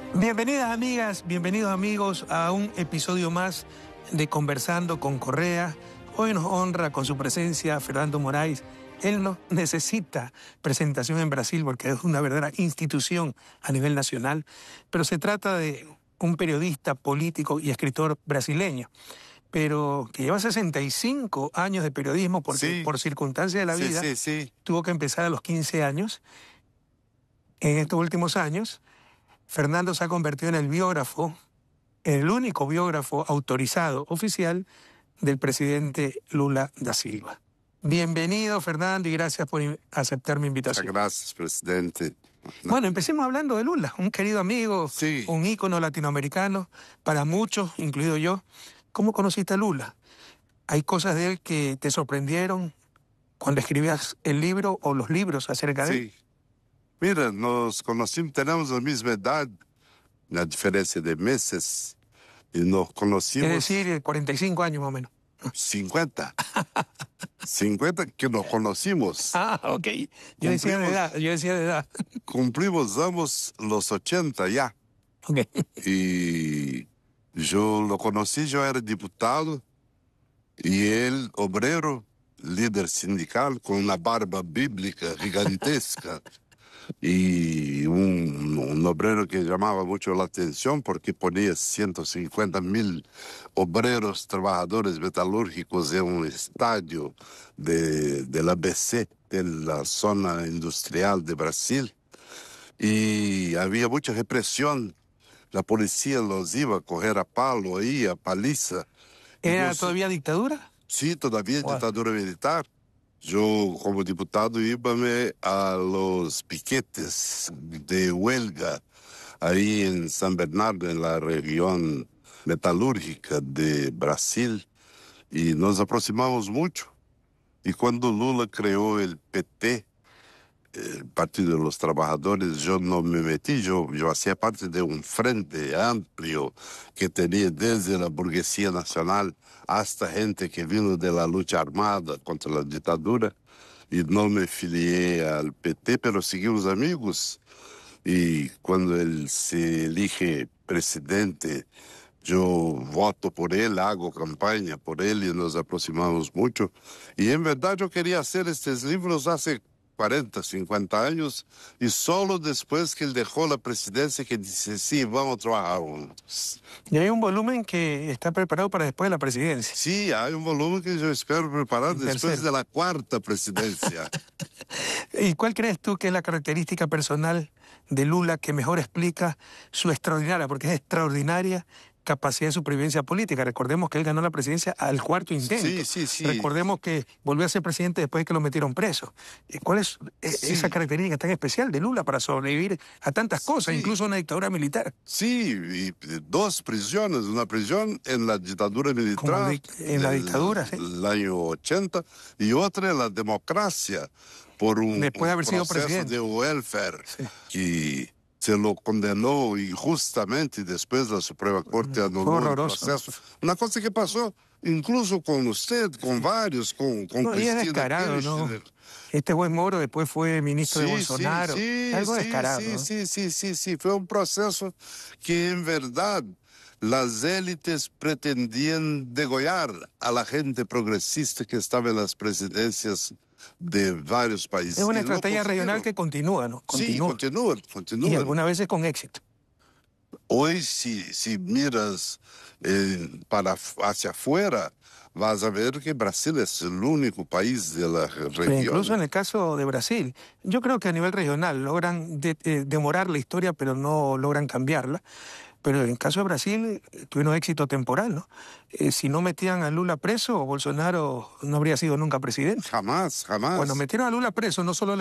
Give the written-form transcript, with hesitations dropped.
Bienvenidas amigas, bienvenidos amigos a un episodio más de Conversando con Correa. Hoy nos honra con su presencia Fernando Moraes. Él no necesita presentación en Brasil porque es una verdadera institución a nivel nacional, pero se trata de un periodista, político y escritor brasileño, pero que lleva 65 años de periodismo porque por circunstancias de la vida tuvo que empezar a los 15 años. En estos últimos años, Fernando se ha convertido en el biógrafo, el único biógrafo autorizado oficial del presidente Lula da Silva. Bienvenido, Fernando, y gracias por aceptar mi invitación. Muchas gracias, presidente. Bueno, empecemos hablando de Lula, un querido amigo, un ícono latinoamericano para muchos, incluido yo. ¿Cómo conociste a Lula? ¿Hay cosas de él que te sorprendieron cuando escribías el libro o los libros acerca de él? Sí. Mira, nos conocimos, tenemos la misma edad, la diferencia de meses, y nos conocimos... Es decir, 45 años más o menos. 50. 50 que nos conocimos. Ah, ok. Yo decía de edad. Cumplimos ambos los 80 ya. Ok. Y yo lo conocí, yo era diputado, y él, obrero, líder sindical, con una barba bíblica gigantesca. Y un obrero que llamaba mucho la atención porque ponía 150.000 obreros, trabajadores metalúrgicos en un estadio del ABC, de la zona industrial de Brasil. Y había mucha represión. La policía los iba a coger a palo ahí, a paliza. ¿Era todavía dictadura? Sí, todavía dictadura militar. Yo, como diputado, iba a los piquetes de huelga ahí en San Bernardo, en la región metalúrgica de Brasil, y nos aproximamos mucho. Y cuando Lula creó el PT, el Partido de los Trabajadores, yo no me metí, yo hacía parte de un frente amplio que tenía desde la burguesía nacional hasta gente que vino de la lucha armada contra la dictadura, y no me filié al PT, pero seguimos amigos. Y cuando él se elige presidente, yo voto por él, hago campaña por él y nos aproximamos mucho. Y en verdad yo quería hacer estos libros hace 40, 50 años, y solo después que él dejó la presidencia que dice, sí, vamos a trabajar juntos. Y hay un volumen que está preparado para después de la presidencia. Sí, hay un volumen que yo espero preparar después de la cuarta presidencia. ¿Y cuál crees tú que es la característica personal de Lula que mejor explica su extraordinaria, porque es extraordinaria, capacidad de supervivencia política? Recordemos que él ganó la presidencia al cuarto intento. Sí. Recordemos que volvió a ser presidente después de que lo metieron preso. ¿Cuál es esa característica tan especial de Lula para sobrevivir a tantas cosas, incluso a una dictadura militar? Sí, y dos prisiones, una prisión en la dictadura militar, en la dictadura, el año 80, y otra en la democracia, por después de haber sido presidente de welfare, que se lo condenó injustamente y después la Suprema Corte anuló el proceso. Una cosa que pasó incluso con usted, con varios, con Cristina es descarado, Kirchner. ¿no? Este buen Moro después fue ministro de Bolsonaro. Algo descarado. Sí. Fue un proceso que en verdad las élites pretendían degollar a la gente progresista que estaba en las presidencias de varios países. Es una estrategia regional que continúa, ¿no? Sí, continúa. Y algunas veces con éxito. Hoy, si miras hacia afuera, vas a ver que Brasil es el único país de la región. Pero incluso en el caso de Brasil, yo creo que a nivel regional logran demorar la historia, pero no logran cambiarla. Pero en el caso de Brasil tuvieron éxito temporal, ¿no? Si no metían a Lula preso, Bolsonaro no habría sido nunca presidente. Jamás. Cuando metieron a Lula preso, no solo